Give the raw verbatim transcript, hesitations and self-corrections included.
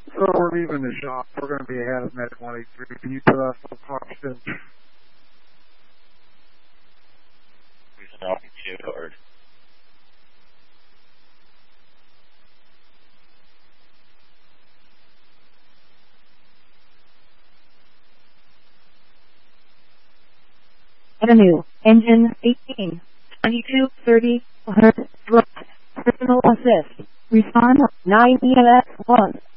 So we're leaving the shop. We're going to be ahead of Medic one eighty-three. Can you put us on Parkston? We've not been card. Avenue, engine eighteen, twenty-two thirty, one hundred, drive, personal assist, respond nine E L S one.